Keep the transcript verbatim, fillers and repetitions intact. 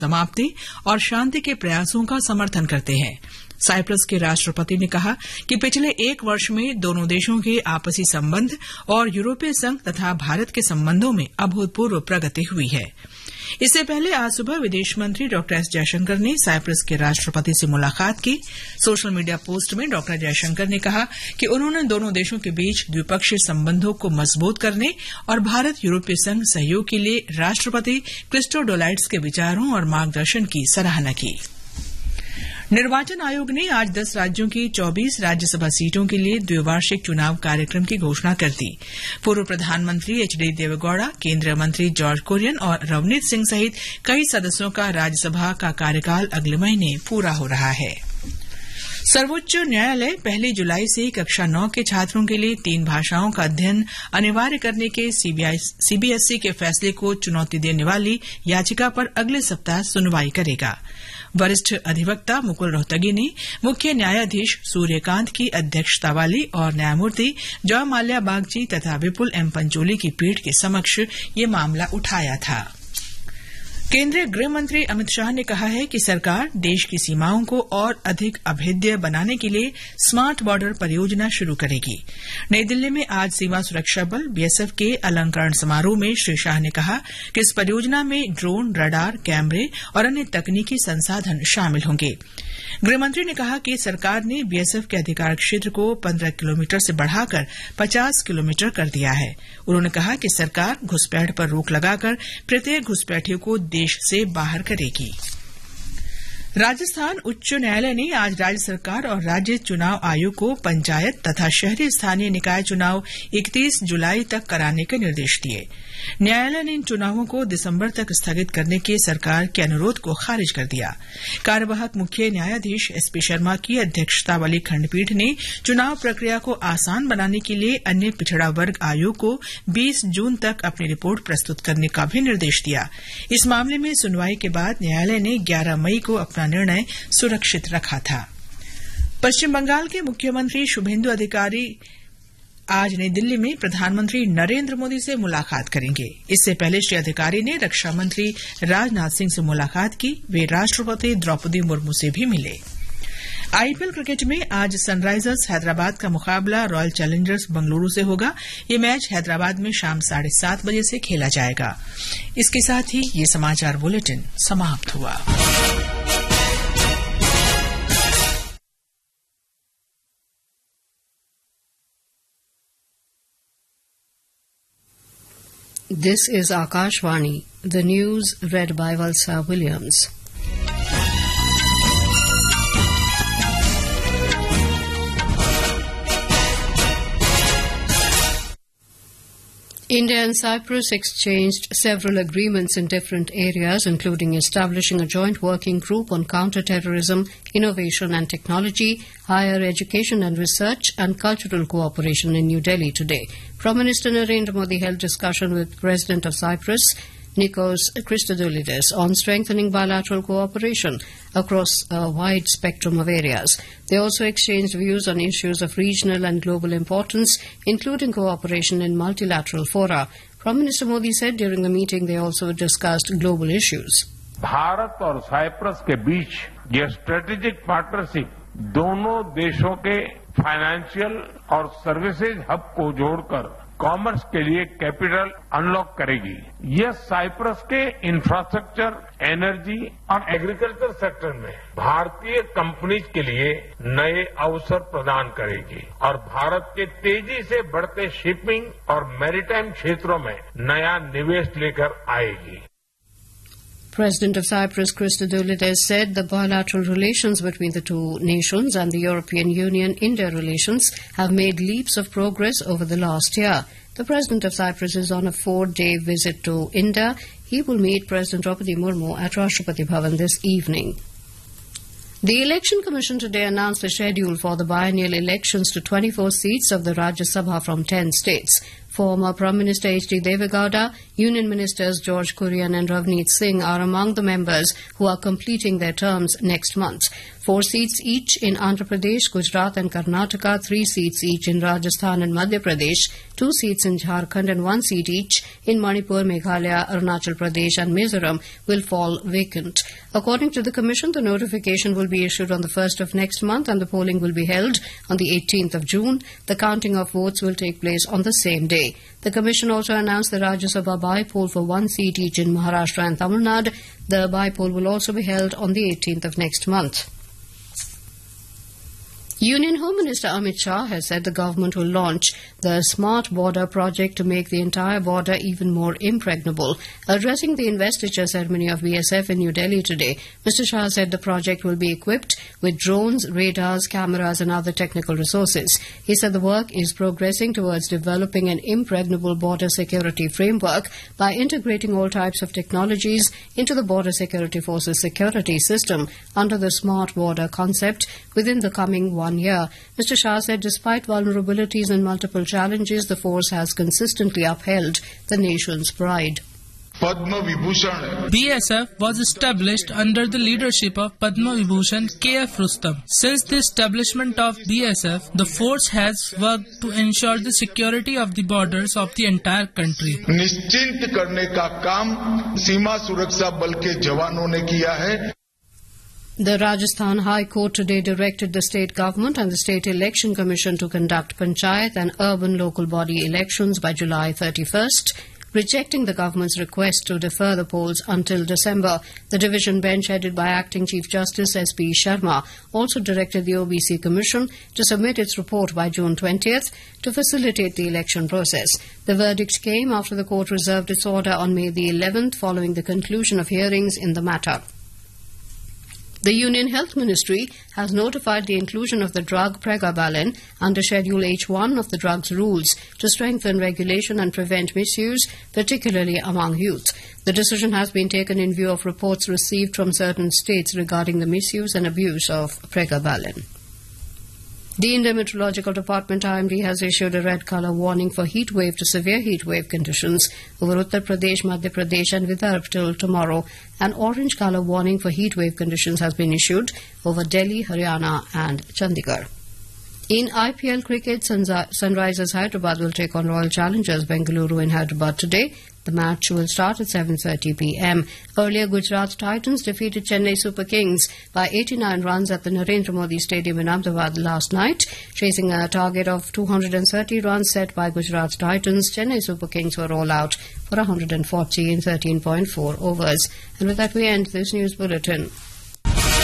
समाप्ति और शांति के प्रयासों का समर्थन करते हैं। साइप्रस के राष्ट्रपति ने कहा कि पिछले एक वर्ष में दोनों देशों के आपसी संबंध और यूरोपीय संघ तथा भारत के संबंधों में अभूतपूर्व प्रगति हुई है। इससे पहले आज सुबह विदेश मंत्री डॉ एस जयशंकर ने साइप्रस के राष्ट्रपति से मुलाकात की। सोशल मीडिया पोस्ट में डॉ जयशंकर ने कहा कि उन्होंने दोनों देशों के बीच द्विपक्षीय संबंधों को मजबूत करने और भारत यूरोपीय संघ सहयोग के लिए राष्ट्रपति क्रिस्टोडोलाइड्स के विचारों और मार्गदर्शन की सराहना की। निर्वाचन आयोग ने आज दस राज्यों की चौबीस राज्यसभा सीटों के लिए द्विवार्षिक चुनाव कार्यक्रम की घोषणा कर दी। पूर्व प्रधानमंत्री एच डी देवेगौड़ा, केंद्रीय मंत्री जॉर्ज कुरियन और रवनीत सिंह सहित कई सदस्यों का राज्यसभा का कार्यकाल अगले महीने पूरा हो रहा है। सर्वोच्च न्यायालय पहली जुलाई से कक्षा नौ के छात्रों के लिए तीन भाषाओं का अध्ययन अनिवार्य करने के सीबीएसई के फैसले को चुनौती देने वाली याचिका पर अगले सप्ताह सुनवाई करेगा। वरिष्ठ अधिवक्ता मुकुल रोहतगी ने मुख्य न्यायाधीश सूर्यकांत की अध्यक्षता वाली और न्यायमूर्ति जॉय माल्या बागची तथा विपुल एम पंचोली की पीठ के समक्ष ये मामला उठाया था। केंद्रीय गृह मंत्री अमित शाह ने कहा है कि सरकार देश की सीमाओं को और अधिक अभेद्य बनाने के लिए स्मार्ट बॉर्डर परियोजना शुरू करेगी। नई दिल्ली में आज सीमा सुरक्षा बल बीएसएफ के अलंकरण समारोह में श्री शाह ने कहा कि इस परियोजना में ड्रोन, रडार, कैमरे और अन्य तकनीकी संसाधन शामिल होंगे। गृहमंत्री ने कहा कि सरकार ने बीएसएफ के अधिकार क्षेत्र को पंद्रह किलोमीटर से बढ़ाकर पचास किलोमीटर कर दिया है। उन्होंने कहा कि सरकार घुसपैठ पर रोक लगाकर प्रत्येक घुसपैठियों को देश से बाहर करेगी। राजस्थान उच्च न्यायालय ने आज राज्य सरकार और राज्य चुनाव आयोग को पंचायत तथा शहरी स्थानीय निकाय चुनाव इकतीस जुलाई तक कराने के निर्देश दिए। न्यायालय ने इन चुनावों को दिसंबर तक स्थगित करने के सरकार के अनुरोध को खारिज कर दिया। कार्यवाहक मुख्य न्यायाधीश एसपी शर्मा की अध्यक्षता वाली खंडपीठ ने चुनाव प्रक्रिया को आसान बनाने के लिए अन्य पिछड़ा वर्ग आयोग को बीस जून तक अपनी रिपोर्ट प्रस्तुत करने का भी निर्देश दिया। इस मामले में सुनवाई के बाद न्यायालय ने ग्यारह मई को अपना निर्णय सुरक्षित रखा था। पश्चिम बंगाल के मुख्यमंत्री शुभेंदु अधिकारी आज नई दिल्ली में प्रधानमंत्री नरेंद्र मोदी से मुलाकात करेंगे। इससे पहले श्री अधिकारी ने रक्षा मंत्री राजनाथ सिंह से मुलाकात की। वे राष्ट्रपति द्रौपदी मुर्मू से भी मिले। आईपीएल क्रिकेट में आज सनराइजर्स हैदराबाद का मुकाबला रॉयल चैलेंजर्स बंगलुरू से होगा। ये मैच हैदराबाद में शाम साढ़े सात बजे से खेला जाएगा। इसके साथ ही ये समाचार बुलेटिन समाप्त हुआ। This is Akashvani, the news read by Valsa Williams. India and Cyprus exchanged several agreements in different areas, including establishing a joint working group on counter-terrorism, innovation and technology, higher education and research, and cultural cooperation in New Delhi today. Prime Minister Narendra Modi held discussion with President of Cyprus, Nikos Christodoulidis, on strengthening bilateral cooperation across a wide spectrum of areas. They also exchanged views on issues of regional and global importance, including cooperation in multilateral fora. Prime Minister Modi said during the meeting they also discussed global issues. Bharat और Cyprus के बीच यह strategic partnership दोनों देशों के financial और services hub को जोड़कर commerce के लिए कैपिटल अनलॉक करेगी। यह साइप्रस के इंफ्रास्ट्रक्चर, एनर्जी और एग्रीकल्चर सेक्टर में भारतीय कंपनीज के लिए नए अवसर प्रदान करेगी और भारत के तेजी से बढ़ते शिपिंग और मैरीटाइम क्षेत्रों में नया निवेश लेकर आएगी। President of Cyprus, Christodoulidis, said the bilateral relations between the two nations and the European Union-India relations have made leaps of progress over the last year. The President of Cyprus is on a four-day visit to India. He will meet President Draupadi Murmu at Rashtrapati Bhavan this evening. The Election Commission today announced a schedule for the biennial elections to twenty-four seats of the Rajya Sabha from ten states. Former Prime Minister H D Devegowda, Union Ministers George Kurian and Ravneet Singh are among the members who are completing their terms next month. Four seats each in Andhra Pradesh, Gujarat and Karnataka, three seats each in Rajasthan and Madhya Pradesh, two seats in Jharkhand and one seat each in Manipur, Meghalaya, Arunachal Pradesh and Mizoram will fall vacant. According to the Commission, the notification will be issued on the first of next month and the polling will be held on the eighteenth of June. The counting of votes will take place on the same day. The Commission also announced the Rajya Sabha by-poll for one seat each in Maharashtra and Tamil Nadu. The by-poll will also be held on the eighteenth of next month. Union Home Minister Amit Shah has said the government will launch the Smart Border project to make the entire border even more impregnable. Addressing the investiture ceremony of B S F in New Delhi today, Mister Shah said the project will be equipped with drones, radars, cameras and other technical resources. He said the work is progressing towards developing an impregnable border security framework by integrating all types of technologies into the Border Security Forces security system under the Smart Border concept within the coming one year. Mister Shah said despite vulnerabilities and multiple challenges, the force has consistently upheld the nation's pride. B S F was established under the leadership of Padma Vibhushan K F Rustam. Since the establishment of B S F, the force has worked to ensure the security of the borders of the entire country. निश्चिंत करने का काम सीमा सुरक्षा बल के जवानों ने किया है. The Rajasthan High Court today directed the state government and the State Election Commission to conduct panchayat and urban local body elections by July thirty-first, rejecting the government's request to defer the polls until December. The division bench headed by Acting Chief Justice S P Sharma also directed the O B C Commission to submit its report by June twentieth to facilitate the election process. The verdict came after the court reserved its order on May the eleventh following the conclusion of hearings in the matter. The Union Health Ministry has notified the inclusion of the drug Pregabalin under Schedule H one of the drugs rules to strengthen regulation and prevent misuse, particularly among youth. The decision has been taken in view of reports received from certain states regarding the misuse and abuse of Pregabalin. The Indian Meteorological Department I M D has issued a red colour warning for heat wave to severe heat wave conditions over Uttar Pradesh, Madhya Pradesh and Vidarbha till tomorrow. An orange colour warning for heat wave conditions has been issued over Delhi, Haryana and Chandigarh. In I P L cricket, Sunrisers Hyderabad will take on Royal Challengers Bengaluru in Hyderabad today. The match will start at seven thirty p m. Earlier, Gujarat Titans defeated Chennai Super Kings by eighty-nine runs at the Narendra Modi Stadium in Ahmedabad last night. Chasing a target of two hundred thirty runs set by Gujarat Titans, Chennai Super Kings were all out for one hundred forty in thirteen point four overs. And with that, we end this news bulletin.